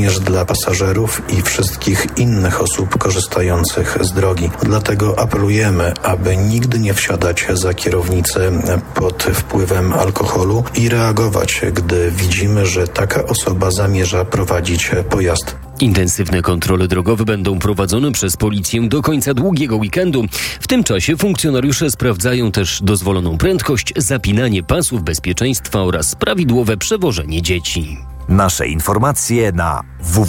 również dla pasażerów i wszystkich innych osób korzystających z drogi. Dlatego apelujemy, aby nigdy nie wsiadać za kierownicę pod wpływem alkoholu i reagować, gdy widzimy, że taka osoba zamierza prowadzić pojazd. Intensywne kontrole drogowe będą prowadzone przez policję do końca długiego weekendu. W tym czasie funkcjonariusze sprawdzają też dozwoloną prędkość, zapinanie pasów bezpieczeństwa oraz prawidłowe przewożenie dzieci. Nasze informacje na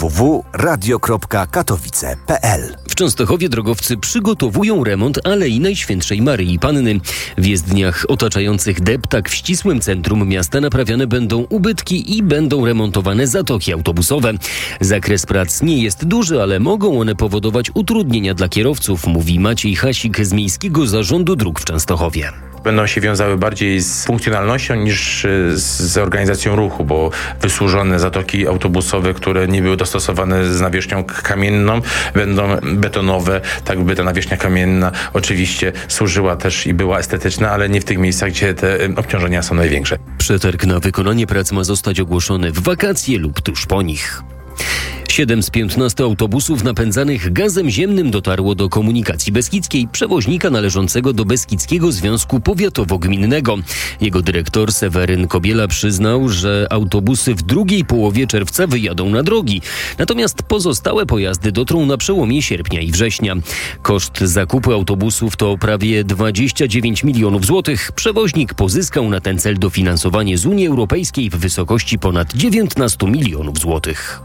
www.radio.katowice.pl. W Częstochowie drogowcy przygotowują remont Alei Najświętszej Maryi Panny. W jezdniach otaczających deptak w ścisłym centrum miasta naprawiane będą ubytki i będą remontowane zatoki autobusowe. Zakres prac nie jest duży, ale mogą one powodować utrudnienia dla kierowców, mówi Maciej Hasik z Miejskiego Zarządu Dróg w Częstochowie. Będą się wiązały bardziej z funkcjonalnością niż z organizacją ruchu, bo wysłużone zatoki autobusowe, które nie były dostosowane z nawierzchnią kamienną, będą betonowe, tak by ta nawierzchnia kamienna oczywiście służyła też i była estetyczna, ale nie w tych miejscach, gdzie te obciążenia są największe. Przetarg na wykonanie prac ma zostać ogłoszony w wakacje lub tuż po nich. 7 z 15 autobusów napędzanych gazem ziemnym dotarło do Komunikacji Beskidzkiej, przewoźnika należącego do Beskidzkiego Związku Powiatowo-Gminnego. Jego dyrektor Seweryn Kobiela przyznał, że autobusy w drugiej połowie czerwca wyjadą na drogi. Natomiast pozostałe pojazdy dotrą na przełomie sierpnia i września. Koszt zakupu autobusów to prawie 29 milionów złotych. Przewoźnik pozyskał na ten cel dofinansowanie z Unii Europejskiej w wysokości ponad 19 milionów złotych.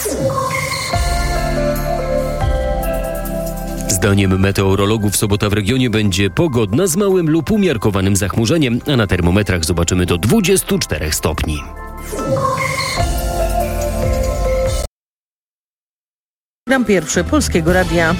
Zdaniem meteorologów sobota w regionie będzie pogodna z małym lub umiarkowanym zachmurzeniem, a na termometrach zobaczymy do 24 stopni. Program pierwszy Polskiego Radia.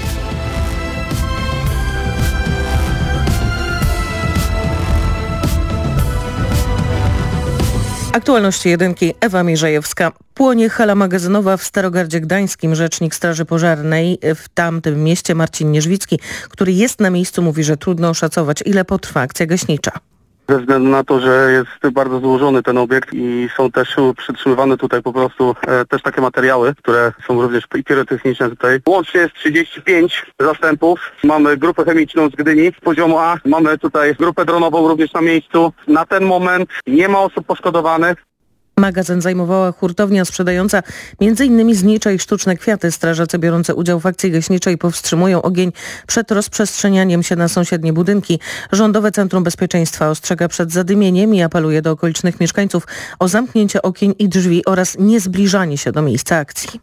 Aktualności jedynki, Ewa Mierzejewska. Płonie hala magazynowa w Starogardzie Gdańskim. Rzecznik Straży Pożarnej w tamtym mieście Marcin Nierzwicki, który jest na miejscu, mówi, że trudno oszacować, ile potrwa akcja gaśnicza. Ze względu na to, że jest bardzo złożony ten obiekt i są też przytrzymywane tutaj po prostu też takie materiały, które są również pirotechniczne tutaj. Łącznie jest 35 zastępów. Mamy grupę chemiczną z Gdyni z poziomu A. Mamy tutaj grupę dronową również na miejscu. Na ten moment nie ma osób poszkodowanych. Magazyn zajmowała hurtownia sprzedająca m.in. znicze i sztuczne kwiaty. Strażacy biorące udział w akcji gaśniczej powstrzymują ogień przed rozprzestrzenianiem się na sąsiednie budynki. Rządowe Centrum Bezpieczeństwa ostrzega przed zadymieniem i apeluje do okolicznych mieszkańców o zamknięcie okien i drzwi oraz niezbliżanie się do miejsca akcji.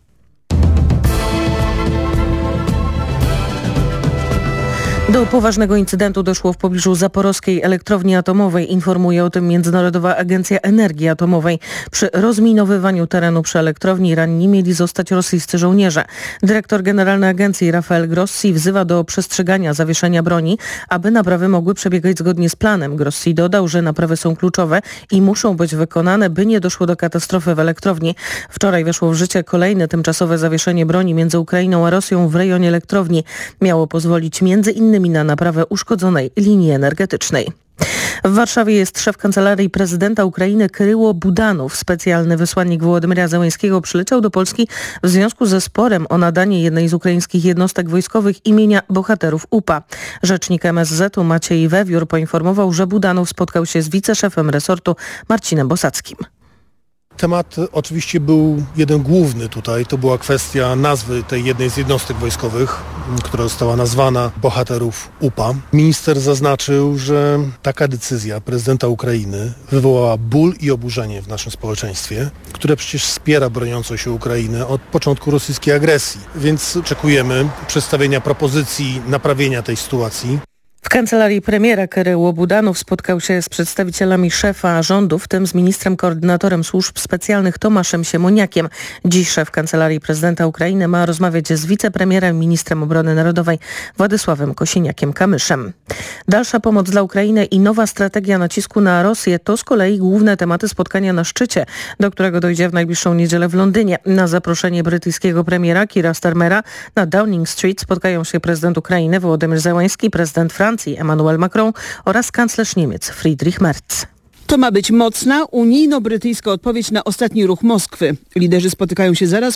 Do poważnego incydentu doszło w pobliżu Zaporowskiej Elektrowni Atomowej. Informuje o tym Międzynarodowa Agencja Energii Atomowej. Przy rozminowywaniu terenu przy elektrowni ranni mieli zostać rosyjscy żołnierze. Dyrektor generalny agencji Rafael Grossi wzywa do przestrzegania zawieszenia broni, aby naprawy mogły przebiegać zgodnie z planem. Grossi dodał, że naprawy są kluczowe i muszą być wykonane, by nie doszło do katastrofy w elektrowni. Wczoraj weszło w życie kolejne tymczasowe zawieszenie broni między Ukrainą a Rosją w rejonie elektrowni. Miało pozwolić m.in. na naprawę uszkodzonej linii energetycznej. W Warszawie jest szef Kancelarii Prezydenta Ukrainy Kryło Budanow. Specjalny wysłannik Wołodymyra Zełenskiego przyleciał do Polski w związku ze sporem o nadanie jednej z ukraińskich jednostek wojskowych imienia bohaterów UPA. Rzecznik MSZ-u Maciej Wewiór poinformował, że Budanow spotkał się z wiceszefem resortu Marcinem Bosackim. Temat oczywiście był jeden główny tutaj, to była kwestia nazwy tej jednej z jednostek wojskowych, która została nazwana bohaterów UPA. Minister zaznaczył, że taka decyzja prezydenta Ukrainy wywołała ból i oburzenie w naszym społeczeństwie, które przecież wspiera broniącą się Ukrainę od początku rosyjskiej agresji. Więc oczekujemy przedstawienia propozycji naprawienia tej sytuacji. W kancelarii premiera Kryło Budanow spotkał się z przedstawicielami szefa rządu, w tym z ministrem koordynatorem służb specjalnych Tomaszem Siemoniakiem. Dziś szef Kancelarii Prezydenta Ukrainy ma rozmawiać z wicepremierem, ministrem obrony narodowej Władysławem Kosiniakiem-Kamyszem. Dalsza pomoc dla Ukrainy i nowa strategia nacisku na Rosję to z kolei główne tematy spotkania na szczycie, do którego dojdzie w najbliższą niedzielę w Londynie. Na zaproszenie brytyjskiego premiera Keira Starmera na Downing Street spotkają się prezydent Ukrainy Wołodymyr Zełenski, prezydent Francji Emmanuel Macron oraz kanclerz Niemiec Friedrich Merz. To ma być mocna, unijno-brytyjska odpowiedź na ostatni ruch Moskwy. Liderzy spotykają się zaraz